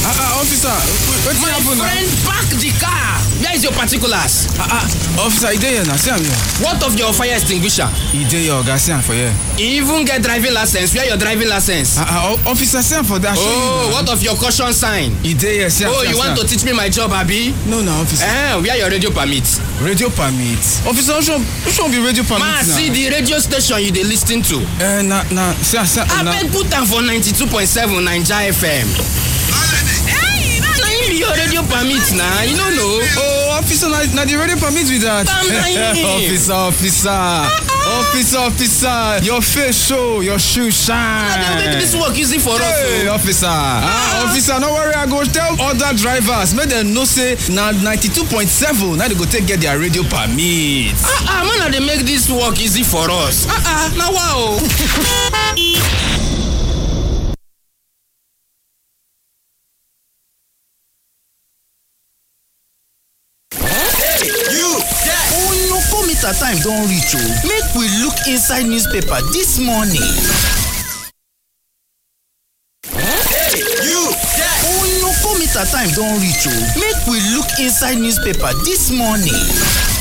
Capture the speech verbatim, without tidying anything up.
Ah, uh, uh, officer, what's My happening? friend, park the car. Where is your particulars? Ah, uh, uh, officer, he dey here now. See am here. What of your fire extinguisher? He dey here, oga. See am for here. You even get driving license. Where your driving license? Ah, uh, uh, officer, see am for that. Oh, what of your caution sign? He dey here. See am. Oh, you want to teach me my job, Abi? No, no, officer. Eh, where your radio permit? Radio permit. Officer, which one, which one be radio permit Ma, now? see the radio station you dey lis ten to. Eh, na, na, see, see, I na. beg put am for ninety-two point seven Naija F M. Hey, na him be your radio permit na. You no know. Oh, officer, na, na the radio permit with that. Officer, officer, uh-uh. officer, officer, your face show, your shoe shine. Na dey make this work easy for us. Hey, officer, ah, uh-uh. officer, no worry, I go tell other drivers, make them know say na ninety-two point seven, now they go take get their radio permit. Ah, ah, man, they make this work easy for us. Ah, ah, now wow. Meter time don reach o. Make we look inside newspaper this morning. Hey, you there! Onokometer time don reach o. Make we look inside newspaper this morning.